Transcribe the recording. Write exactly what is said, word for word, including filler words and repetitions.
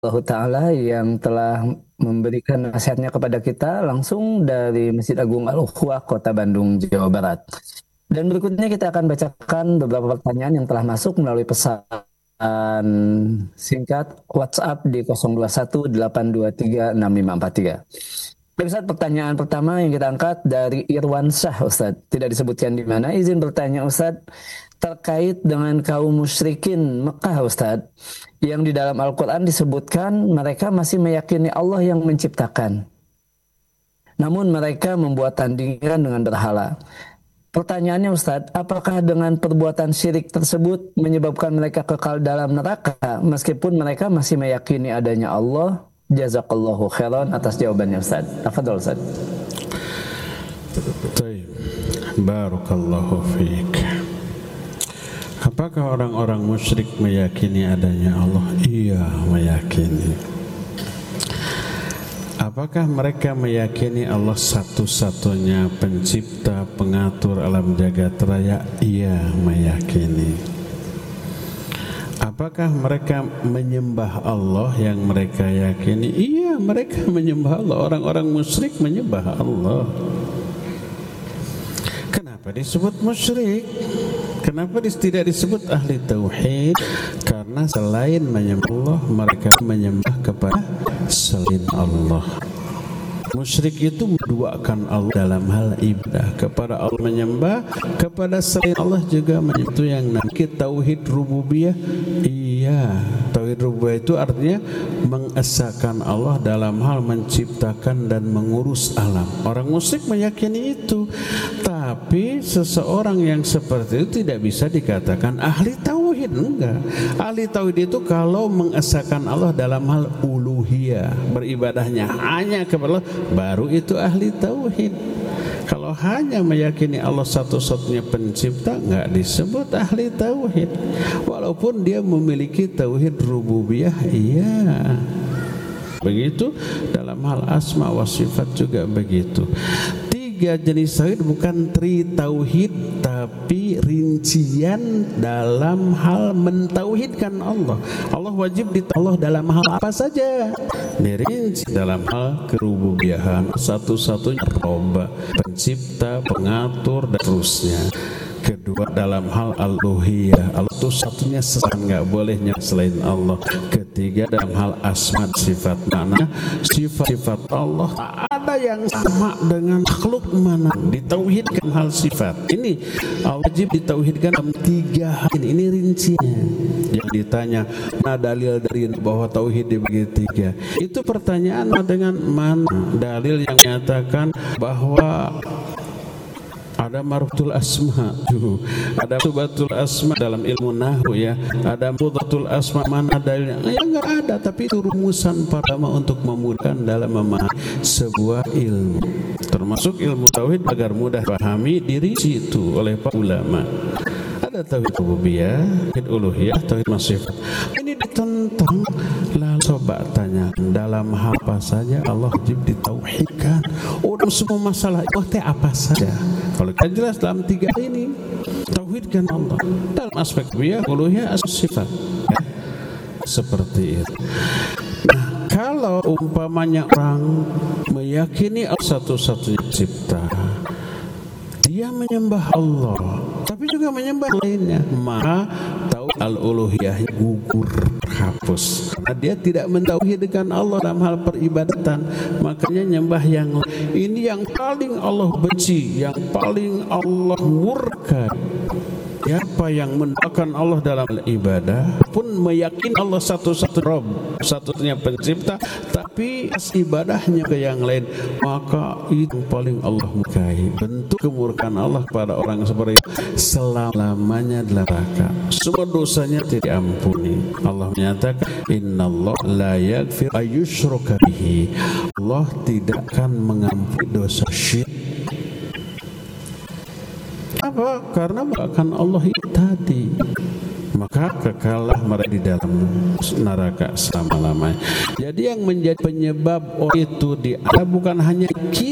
Allah Ta'ala yang telah memberikan nasihatnya kepada kita langsung dari Masjid Agung Al-Ukhwah Kota Bandung, Jawa Barat. Dan berikutnya kita akan bacakan beberapa pertanyaan yang telah masuk melalui pesan singkat WhatsApp di nol dua satu delapan dua tiga enam lima empat tiga. Ustaz, pertanyaan pertama yang kita angkat dari Irwan Syah, Ustaz. Tidak disebutkan di mana. Izin bertanya, Ustaz, terkait dengan kaum musyrikin Mekah, Ustaz, yang di dalam Al-Quran disebutkan mereka masih meyakini Allah yang menciptakan. Namun mereka membuat tandingan dengan berhala. Pertanyaannya, Ustaz, apakah dengan perbuatan syirik tersebut menyebabkan mereka kekal dalam neraka meskipun mereka masih meyakini adanya Allah? Jazakallahu khairan atas jawabannya, Ustaz. Tafadhol, Ustaz. Baik. Barakallahu fiik. Apakah orang-orang musyrik meyakini adanya Allah? Iya, meyakini. Apakah mereka meyakini Allah satu-satunya pencipta, pengatur alam jagat raya? Iya, meyakini. Apakah mereka menyembah Allah yang mereka yakini? Iya, mereka menyembah Allah. Orang-orang musyrik menyembah Allah. Kenapa disebut musyrik? Kenapa tidak disebut ahli tauhid? Karena selain menyembah Allah, mereka menyembah kepada selain Allah. Musyrik itu menduakan Allah dalam hal ibadah. Kepada Allah menyembah, kepada selain Allah juga menyembah. Itu yang nanti tauhid rububiyah. Iya, tauhid rububiyah itu artinya mengesahkan Allah dalam hal menciptakan dan mengurus alam. Orang musyrik meyakini itu. Tapi seseorang yang seperti itu tidak bisa dikatakan ahli tauhid. Enggak. Ahli tauhid itu kalau mengesahkan Allah dalam hal uluhiyah, beribadahnya hanya kepada Allah, baru itu ahli tauhid. Kalau hanya meyakini Allah satu-satunya pencipta, enggak disebut ahli tauhid. Walaupun dia memiliki tauhid rububiyah, iya. Begitu dalam hal asma wa sifat juga begitu. Tiga jenis tauhid bukan tri tauhid, tapi rincian dalam hal mentauhidkan Allah. Allah wajib ditauhid Allah dalam hal apa saja? Dirinci dalam hal kerububiahan, satu-satunya Rabb, pencipta, pengatur dan terusnya. Kedua dalam hal al-uluhiyah, Allah itu satunya sesat, nggak bolehnya selain Allah. Ketiga dalam hal asma sifat, mana sifat-sifat Allah tak ada yang sama dengan makhluk mana. Ditauhidkan hal sifat ini wajib ditauhidkan dalam tiga hal ini, ini rinciannya. Yang ditanya, mana dalil dari bahwa tauhid dibagi tiga? Itu pertanyaan dengan mana dalil yang menyatakan bahwa ada marfutul asma tuh, ada subatul asma dalam ilmu nahwu ya, ada mudatul asma, mana dalilnya? Ya enggak ada, tapi itu rumusan para ulama untuk memudahkan dalam memahami sebuah ilmu, termasuk ilmu tauhid agar mudah pahami diri situ oleh para ulama. Ada tauhid rububiyah, tauhid uluhiyah, tauhid masifat. Ini ditentang. Lalu coba tanya, dalam hal apa saja Allah wajib ditauhidkan? Oh, dalam semua masalah itu apa saja? Kalau kita jelas dalam tiga ini, tauhidkan Allah dalam aspek rububiyah, uluhiyah, sifat. Ya, seperti itu. Nah, kalau umpamanya orang meyakini Allah satu-satunya cipta, dia menyembah Allah, tapi juga menyembah lainnya, maka tauhid al-uluhiyah gugur, terhapus. Karena dia tidak mentauhidkan Allah dalam hal peribadatan, makanya nyembah yang lain. Ini yang paling Allah benci, yang paling Allah murka. Siapa yang mendoakan Allah dalam ibadah pun meyakini Allah satu-satu Rabb, satu-satunya pencipta, tapi ibadahnya ke yang lain, maka itu paling Allah murkai. Bentuk kemurkaan Allah pada orang seperti itu selamanya dalam neraka. Semua dosanya tidak diampuni. Allah menyatakan, Innallaha la yaghfiru ayyushraka bihi. Allah tidak akan mengampuni dosa syirik. Apa? Karena bahkan Allah itu tadi, maka kekalah mereka di dalam neraka selama-lamanya. Jadi yang menjadi penyebab itu di bukan hanya